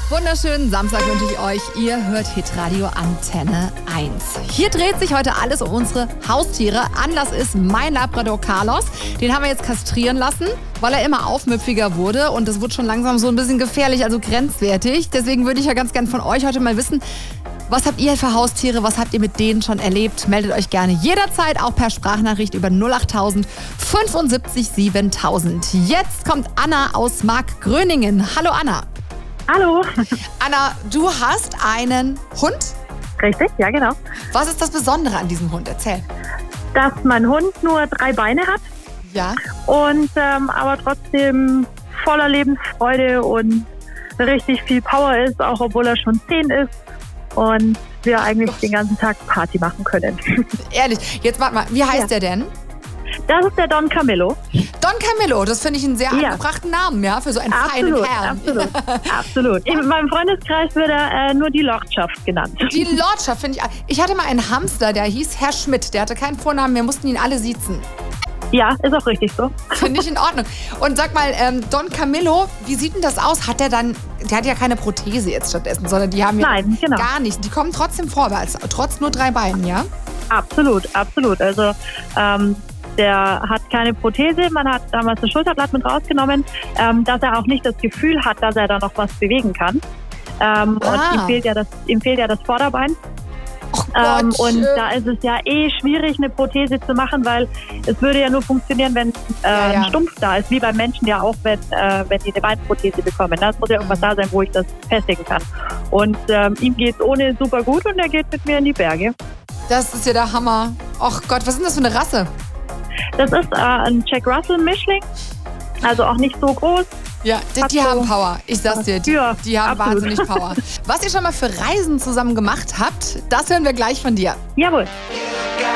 Wunderschönen Samstag wünsche ich euch. Ihr hört Hitradio Antenne 1. Hier dreht sich heute alles um unsere Haustiere. Anlass ist mein Labrador Carlos. Den haben wir jetzt kastrieren lassen, weil er immer aufmüpfiger wurde. Und das wird schon langsam so ein bisschen gefährlich, also grenzwertig. Deswegen würde ich ja ganz gern von euch heute mal wissen, was habt ihr für Haustiere? Was habt ihr mit denen schon erlebt? Meldet euch gerne jederzeit auch per Sprachnachricht über 08000 75 7000. Jetzt kommt Anna aus Markgröningen. Hallo Anna. Hallo. Anna, du hast einen Hund? Richtig, ja genau. Was ist das Besondere an diesem Hund? Erzähl. Dass mein Hund nur 3 Beine hat Ja. und aber trotzdem voller Lebensfreude und richtig viel Power ist, auch obwohl er schon 10 ist und wir eigentlich den ganzen Tag Party machen können. Ehrlich, jetzt warte mal, wie heißt der denn? Das ist der Don Camillo. Don Camillo, das finde ich einen sehr angebrachten Namen, ja, für so einen feinen Herrn. Absolut. In meinem Freundeskreis wird er nur die Lordschaft genannt. Die Lordschaft finde ich. Ich hatte mal einen Hamster, der hieß Herr Schmidt. Der hatte keinen Vornamen, wir mussten ihn alle siezen. Ja, ist auch richtig so. Finde ich in Ordnung. Und sag mal, Don Camillo, wie sieht denn das aus? Der hat ja keine Prothese jetzt stattdessen, sondern die haben ja gar nichts. Die kommen trotzdem vorwärts, trotz nur 3 Beinen, ja? Absolut. Also der hat keine Prothese, man hat damals das Schulterblatt mit rausgenommen, dass er auch nicht das Gefühl hat, dass er da noch was bewegen kann. Und ihm fehlt ja das Vorderbein. Und da ist es ja schwierig, eine Prothese zu machen, weil es würde ja nur funktionieren, wenn ein Stumpf da ist, wie beim Menschen ja auch, wenn die eine Beinprothese bekommen. Es muss ja irgendwas da sein, wo ich das festigen kann. Und ihm geht es ohne super gut und er geht mit mir in die Berge. Das ist ja der Hammer. Och Gott, was ist denn das für eine Rasse? Das ist ein Jack Russell Mischling, also auch nicht so groß. Ja, die haben Power. Ich sag's dir, die haben wahnsinnig Power. Was ihr schon mal für Reisen zusammen gemacht habt, das hören wir gleich von dir. Jawohl.